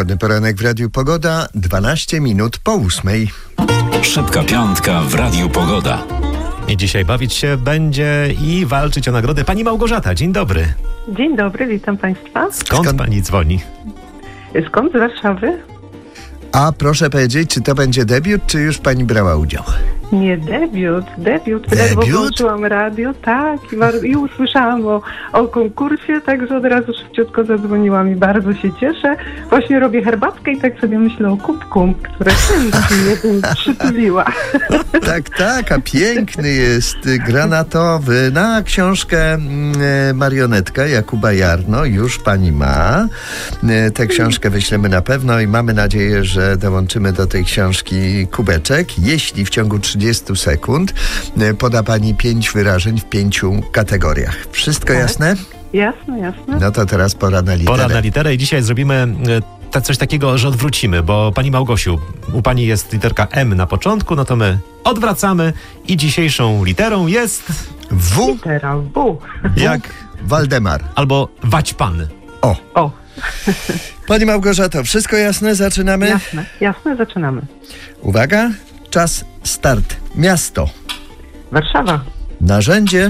Pogodny poranek w Radiu Pogoda, 12 minut po 8. Szybka piątka w Radiu Pogoda. I dzisiaj bawić się będzie i walczyć o nagrodę pani Małgorzata. Dzień dobry. Dzień dobry, witam Państwa. Skąd pani dzwoni? Skąd? Z Warszawy? A proszę powiedzieć, czy to będzie debiut, czy już pani brała udział? Nie, debiut. Ledwo włączyłam radio, tak, i usłyszałam o konkursie, także od razu szybciutko zadzwoniłam i bardzo się cieszę. Właśnie robię herbatkę i tak sobie myślę o kubku, które mnie przytuliła. Tak, a piękny jest, granatowy. Na książkę Marionetka Jakuba Jarno już pani ma. Tę książkę wyślemy na pewno i mamy nadzieję, że dołączymy do tej książki kubeczek, jeśli w ciągu 30 sekund poda pani 5 wyrażeń w 5 kategoriach. Wszystko jasne? Jasne. No to teraz pora na literę. Pora na literę i dzisiaj zrobimy coś takiego, że odwrócimy, bo pani Małgosiu, u pani jest literka M na początku, no to my odwracamy i dzisiejszą literą jest W. Litera W. jak Waldemar. albo Waćpan. O, Pani Małgorzato, wszystko jasne? Zaczynamy? jasne, zaczynamy. Uwaga, czas, start. Miasto. Warszawa. Narzędzie.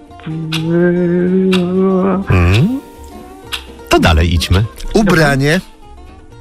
To dalej idźmy. Ubranie.